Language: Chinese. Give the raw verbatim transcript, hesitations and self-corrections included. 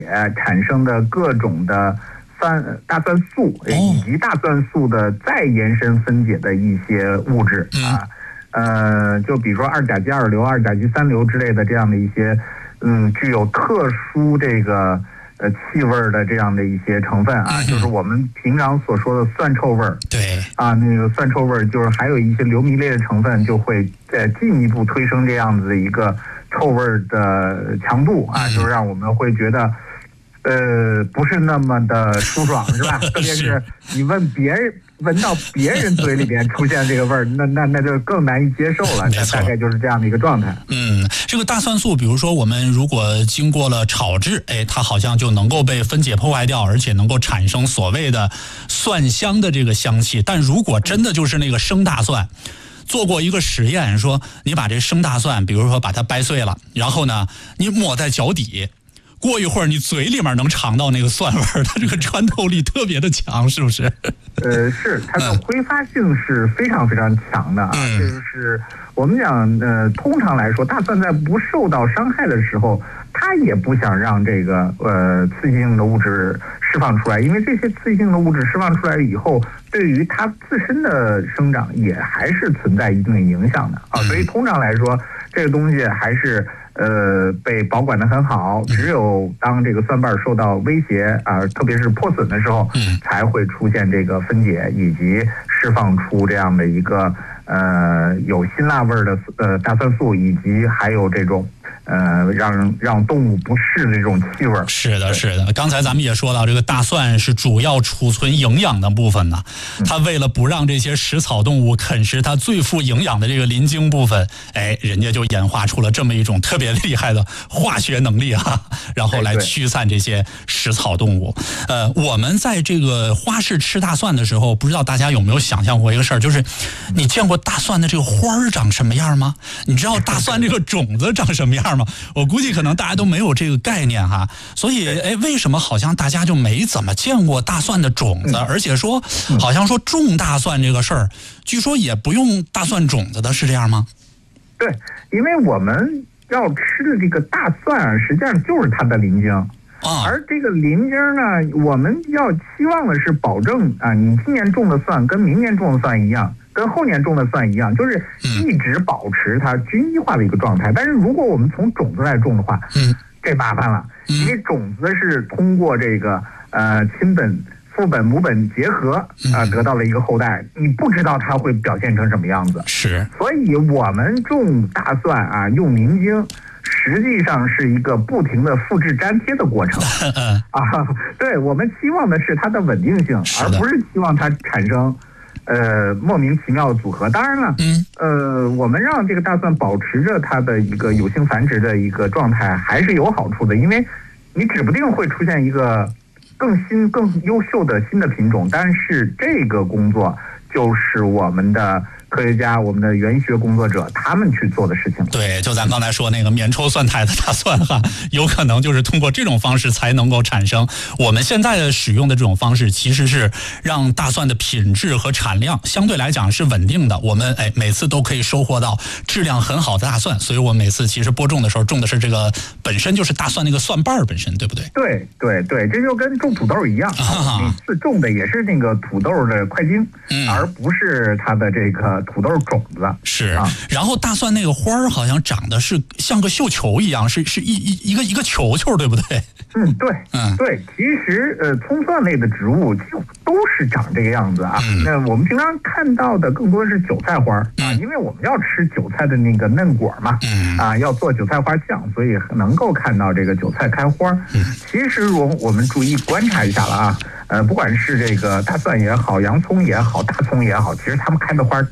产生的各种的酸大蒜素以及大蒜素的再延伸分解的一些物质啊，呃，就比如说二甲基二硫、二甲基三硫之类的这样的一些，嗯，具有特殊这个呃气味的这样的一些成分啊，就是我们平常所说的蒜臭味儿。 对啊，那个蒜臭味儿就是还有一些硫醚类的成分，就会呃进一步推升这样子的一个臭味的强度啊，就是让我们会觉得。呃，不是那么的舒爽，是吧？特别是你问别人，闻到别人嘴里边出现这个味儿，那那那就更难以接受了。大概就是这样的一个状态。 嗯，这个大蒜素，比如说我们如果经过了炒制，哎，它好像就能够被分解破坏掉，而且能够产生所谓的蒜香的这个香气。但如果真的就是那个生大蒜。做过一个实验，说你把这生大蒜，比如说把它掰碎了，然后呢，你抹在脚底。过一会儿，你嘴里面能尝到那个蒜味儿，它这个穿透力特别的强，是不是？ 呃，是，它的挥发性是非常非常强的啊。嗯、就是我们讲，呃，通常来说，大蒜在不受到伤害的时候，它也不想让这个呃刺激性的物质释放出来，因为这些刺激性的物质释放出来以后，对于它自身的生长也还是存在一定的影响的啊。所以通常来说，这个东西还是。呃，被保管得很好，只有当这个蒜瓣受到威胁啊、呃，特别是破损的时候，嗯，才会出现这个分解以及释放出这样的一个呃有辛辣味的呃大蒜素，以及还有这种呃让让动物不适的这种气味。 是的，是的。刚才咱们也说到，这个大蒜是主要储存营养的部分呢。它为了不让这些食草动物啃食它最富营养的这个鳞茎部分，哎，人家就演化出了这么一种特别厉害的化学能力啊，然后来驱散这些食草动物。呃，我们在这个花市吃大蒜的时候，不知道大家有没有想象过一个事儿，就是你见过大蒜的这个花儿长什么样吗？你知道大蒜这个种子长什么样吗？我估计可能大家都没有这个概念哈。所以，哎，为什么好像大家就没怎么见过大蒜的种子？而且说，好像说种大蒜这个事儿，据说也不用大蒜种子的，是这样吗？ 对，因为我们要吃的这个大蒜啊，实际上就是它的鳞茎。啊，而这个鳞茎呢，我们要期望的是保证啊，你今年种的蒜跟明年种的蒜一样，跟后年种的蒜一样，就是一直保持它均一化的一个状态。但是如果我们从种子来种的话，嗯，这麻烦了，因为种子是通过这个呃亲本、父本、母本结合啊、呃、得到了一个后代，你不知道它会表现成什么样子。 是， 所以我们种大蒜啊，用鳞茎。实际上是一个不停的复制粘贴的过程啊，对，我们期望的是它的稳定性，而不是希望它产生呃莫名其妙的组合。当然了，嗯，呃，我们让这个大蒜保持着它的一个有性繁殖的一个状态，还是有好处的，因为你指不定会出现一个更新、更优秀的新的品种。但是这个工作就是我们的。科学家，我们的园艺学工作者，他们去做的事情。 对，就咱刚才说那个免抽蒜苔的大蒜哈，有可能就是通过这种方式才能够产生。我们现在的使用的这种方式，其实是让大蒜的品质和产量相对来讲是稳定的。我们哎每次都可以收获到质量很好的大蒜，所以我们每次其实播种的时候种的是这个本身就是大蒜那个蒜瓣本身，对不对？ 对对对，这就跟种土豆一样，啊、每次种的也是那个土豆的块茎、嗯，而不是它的这个。土豆种子是、啊，然后大蒜那个花儿好像长得是像个绣球一样，是是一一一个一个球球，对不对？ 嗯，对，嗯，对。其实呃，葱蒜类的植物几乎都是长这个样子啊。嗯、那我们平常看到的更多的是韭菜花啊、嗯，因为我们要吃韭菜的那个嫩果嘛，嗯、啊，要做韭菜花酱，所以能够看到这个韭菜开花。嗯、其实我我们注意观察一下了啊，呃，不管是这个大蒜也好，洋葱也好，大葱也好，其实它们开的花